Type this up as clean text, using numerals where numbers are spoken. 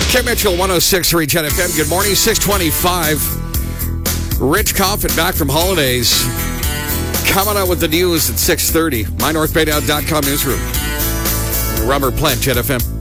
Kim Mitchell, 106.3 Jet FM. Good morning, 6:25. Rich Coffin back from holidays. Coming out with the news at 6:30. MyNorthBayNow.com newsroom. Rubber Plant, Jet FM.